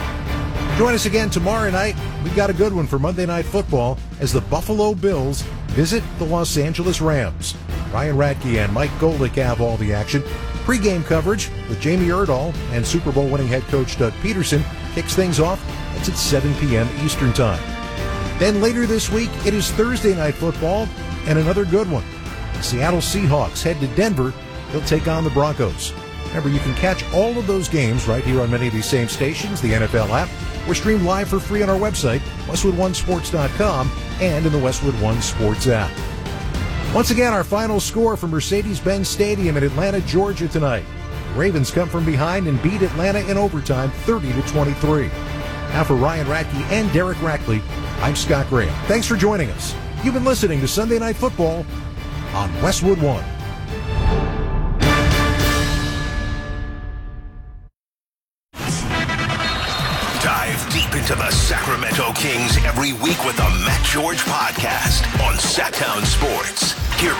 Join us again tomorrow night. We've got a good one for Monday Night Football as the Buffalo Bills visit the Los Angeles Rams. Ryan Radke and Mike Golick have all the action. Pre-game coverage with Jamie Erdahl and Super Bowl winning head coach Doug Peterson kicks things off. That's at 7 p.m. Eastern Time. Then later this week, it is Thursday Night Football and another good one. The Seattle Seahawks head to Denver. They'll take on the Broncos. Remember, you can catch all of those games right here on many of these same stations, the NFL app, or stream live for free on our website, WestwoodOneSports.com, and in the Westwood One Sports app. Once again, our final score from Mercedes-Benz Stadium in Atlanta, Georgia tonight. The Ravens come from behind and beat Atlanta in overtime 30-23. Now for Ryan Radke and Derek Rackley, I'm Scott Graham. Thanks for joining us. You've been listening to Sunday Night Football on Westwood One. Dive deep into the Sacramento Kings every week with the Matt George podcast on Sacktown Sports. Hear